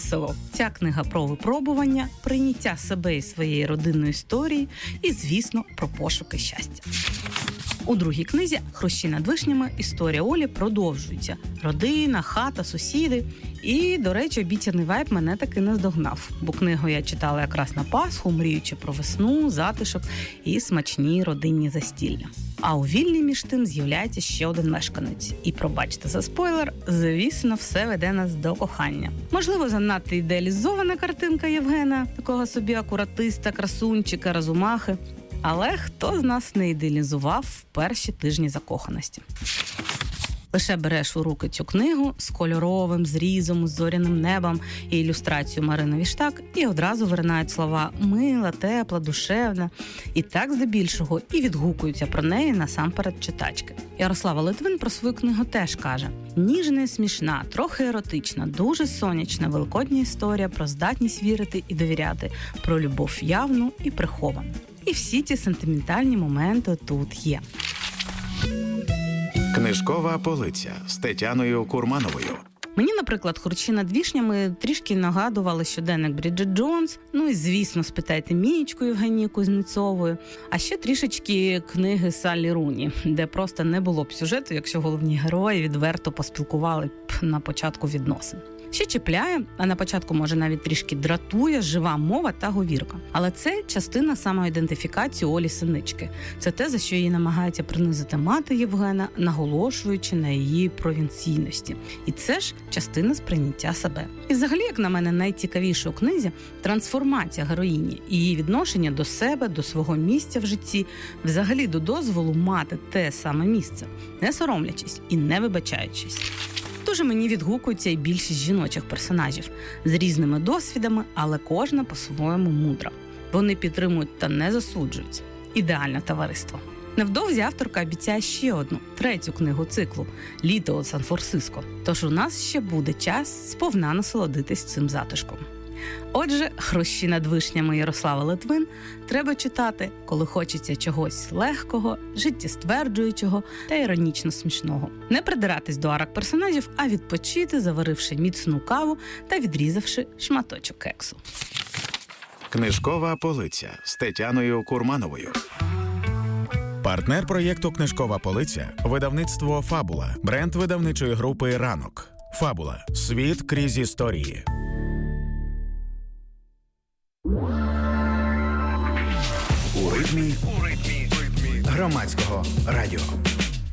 село. Ця книга про випробування, прийняття себе і своєї родинної історії і, звісно, про пошуки щастя. У другій книзі «Хрущі над вишнями» історія Олі продовжується. Родина, хата, сусіди. І, до речі, обіцяний вайб мене таки наздогнав, бо книгу я читала якраз на Пасху, мріючи про весну, затишок і смачні родинні застілля. А у вільні між тим з'являється ще один мешканець. І, пробачте за спойлер, звісно, все веде нас до кохання. Можливо, занадто ідеалізована картинка Євгена, такого собі акуратиста, красунчика, розумахи. Але хто з нас не ідеалізував в перші тижні закоханості? Лише береш у руки цю книгу з кольоровим зрізом, з зоряним небом і ілюстрацією Марини Віштак, і одразу виринають слова «мила», «тепла», «душевна». І так здебільшого і відгукуються про неї насамперед читачки. Ярослава Литвин про свою книгу теж каже: ніжна, смішна, трохи еротична, дуже сонячна, великодня історія про здатність вірити і довіряти, про любов явну і приховану. І всі ці сентиментальні моменти тут є. Книжкова полиця з Тетяною Курмановою. Мені, наприклад, «Хрущі над вишнями» трішки нагадували щоденник Бріджит Джонс, і, звісно, «Спитайте Мієчку» Євгенії Кузнєцової, а ще трішечки книги Саллі Руні, де просто не було б сюжету, якщо головні герої відверто поспілкували б на початку відносин. Ще чіпляє, а на початку, може, навіть трішки дратує жива мова та говірка. Але це частина самоідентифікації Олі Синички. Це те, за що її намагається принизити мати Євгена, наголошуючи на її провінційності. І це ж частина сприйняття себе. І взагалі, як на мене, найцікавіше у книзі – трансформація героїні, її відношення до себе, до свого місця в житті, взагалі до дозволу мати те саме місце, не соромлячись і не вибачаючись. Дуже мені відгукується і більшість жіночих персонажів з різними досвідами, але кожна по-своєму мудра. Вони підтримують та не засуджують. Ідеальне товариство. Невдовзі авторка обіцяє ще одну, третю книгу циклу «Літо у Сан-Франциско». Тож у нас ще буде час сповна насолодитись цим затишком. Отже, «Хрущі над вишнями» Ярослава Литвин треба читати, коли хочеться чогось легкого, життєстверджуючого та іронічно смішного. Не придиратись до арок персонажів, а відпочити, заваривши міцну каву та відрізавши шматочок кексу. Книжкова полиця з Тетяною Курмановою. Партнер проєкту «Книжкова полиця» – видавництво «Фабула», бренд видавничої групи «Ранок». «Фабула» – світ крізь історії. У ритмі громадського радіо.